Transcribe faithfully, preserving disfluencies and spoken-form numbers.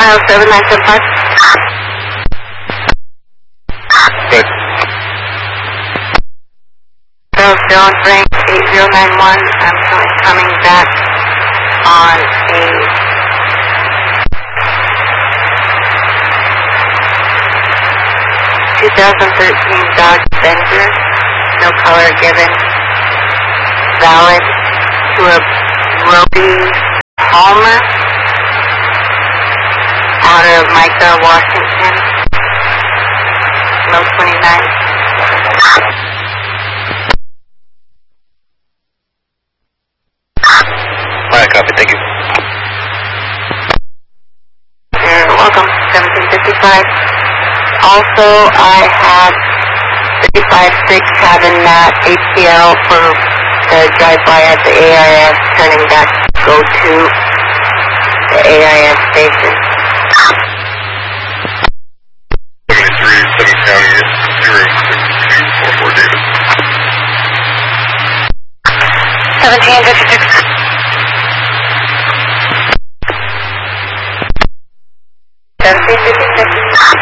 Mile seven nine seven five. Good. So Jones range eight zero nine one. I'm showing coming back on a twenty thirteen Dodge Avenger. No color given. Valid to a Roby Palmer out of Micah, Washington. Low twenty-nine. Alright, copy, thank you. You're welcome, seventeen fifty-five. Also, I have thirty-five six having that A T L for the drive-by at the A I S, turning back to go to the A I S station. seventy-three, seven County, zero six two four four David. seventeen fifty-six. seventeen fifty-six.